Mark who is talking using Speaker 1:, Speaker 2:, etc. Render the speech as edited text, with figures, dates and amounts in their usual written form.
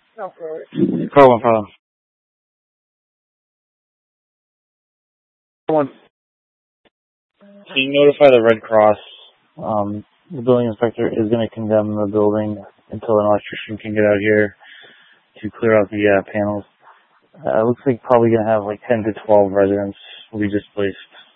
Speaker 1: No problem.
Speaker 2: Problem. Can you notify the Red Cross? The building inspector is going to condemn the building until an electrician can get out here to clear out the panels. Looks like probably going to have like 10 to 12 residents will be displaced.